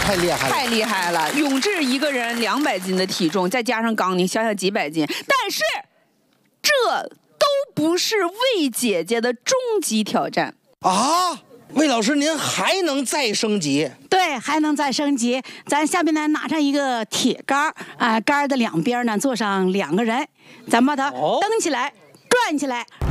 太厉害了， 太厉害了！永志一个人200斤的体重，再加上刚宁，想想几百斤。但是这都不是魏姐姐的终极挑战啊！魏老师，您还能再升级？ 对，还能再升级。咱下面呢拿上一个铁杆杆的两边呢坐上2个人，咱把它蹬起来、转起来，